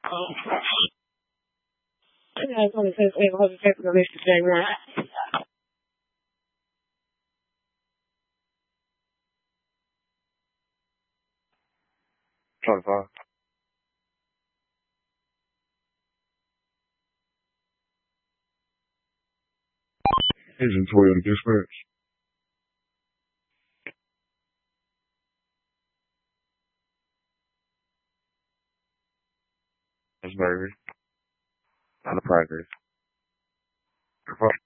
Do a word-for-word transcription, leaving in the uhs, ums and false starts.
Yeah, it's only says we have a paper release today, right? twenty-five. Agent Toyota Dispatch. It's burgers. Not the prices.